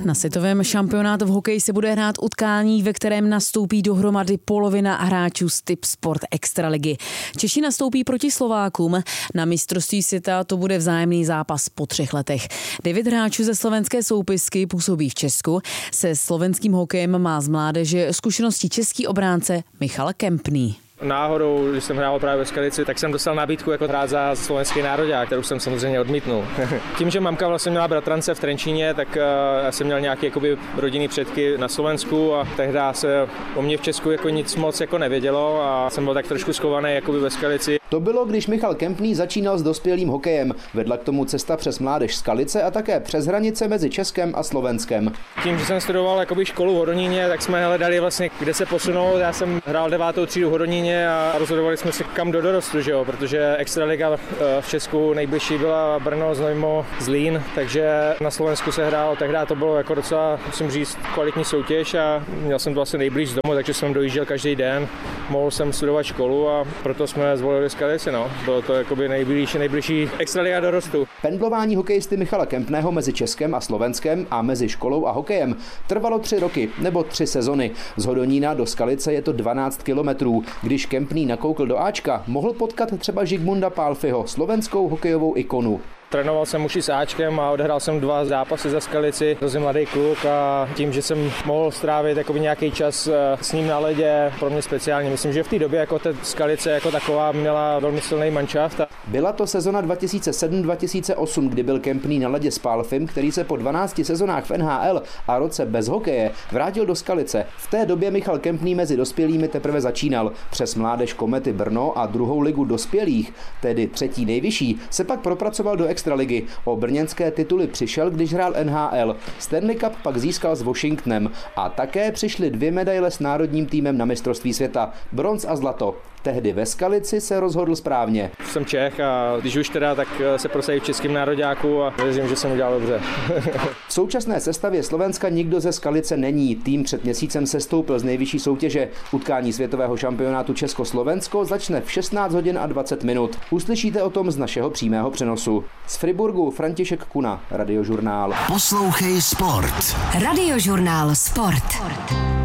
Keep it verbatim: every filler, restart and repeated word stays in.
Na světovém šampionátu v hokeji se bude hrát utkání, ve kterém nastoupí dohromady polovina hráčů z Tipsport Extraligy. Češi nastoupí proti Slovákům. Na mistrovství světa to bude vzájemný zápas po třech letech. Devět hráčů ze slovenské soupisky působí v Česku. Se slovenským hokejem má z mládeže zkušenosti český obránce Michal Kempný. Náhodou, když jsem hrál právě ve Skalici, tak jsem dostal nabídku jako hrát za slovenský nároďák, kterou jsem samozřejmě odmítnul. Tím, že mamka vlastně měla bratrance v Trenčíně, tak já jsem měl nějaké jakoby rodinný předky na Slovensku a tehdy se o mě v Česku jako nic moc jako nevědělo a jsem byl tak trošku schovaný jakoby ve Skalici. To bylo, když Michal Kempný začínal s dospělým hokejem. Vedla k tomu cesta přes mládež Skalice a také přes hranice mezi Českem a Slovenskem. Tím, že jsem studoval jakoby školu v Hodoníně, tak jsme hledali vlastně, kde se posunout. Já jsem hrál devátou třídu v Hodoníně a rozhodovali jsme se kam do dorostu, že jo? Protože Extraliga v Česku nejbližší byla Brno, Znojmo, Zlín, takže na Slovensku se hrálo, tehdy to bylo jako docela, musím říct, kvalitní soutěž a měl jsem to vlastně nejblíž z domu, takže jsem dojížděl každý den, mohl jsem studovat školu a proto jsme zvolili Skalici, no. Bylo to jakoby nejbližší, nejbližší Extraliga dorostu. Pendlování hokejisty Michala Kempného mezi Českem a Slovenskem a mezi školou a hokejem trvalo tři roky nebo tři sezony. Z Hodonína do Skalice je to dvanáct kilometrů. Když Kempný nakoukl do Ačka, mohl potkat třeba Žigmunda Pálfyho, slovenskou hokejovou ikonu. Trénoval jsem už i s Ačkem a odehrál jsem dva zápasy za Skalici, hrozně mladý kluk a tím, že jsem mohl strávit jakoby nějaký čas s ním na ledě, pro mě speciálně. Myslím, že v té době jako ta Skalice jako taková měla velmi silný manšaft. Byla to sezona dva tisíce sedm dva tisíce osm, kdy byl Kempný na ledě s Pálfym, který se po dvanácti sezonách v N H L a roce bez hokeje vrátil do Skalice. V té době Michal Kempný mezi dospělými teprve začínal. Přes mládež Komety Brno a druhou ligu dospělých, tedy třetí nejvyšší, se pak propracoval do Extraligy. O brněnské tituly přišel, když hrál N H L. Stanley Cup pak získal s Washingtonem a také přišly dvě medaile s národním týmem na mistrovství světa. Bronz a zlato. Tehdy ve Skalici se rozhodl správně. Jsem Čech a když už teda, tak se prosadí v českém nároďáku a věřím, že jsem udělal dobře. V současné sestavě Slovenska nikdo ze Skalice není. Tým před měsícem sestoupil z nejvyšší soutěže. Utkání světového šampionátu Česko-Slovensko začne v šestnáct hodin a dvacet minut. Uslyšíte o tom z našeho přímého přenosu. Z Friburgu František Kuna, Radiožurnál. Poslouchej sport. Radiožurnál Sport.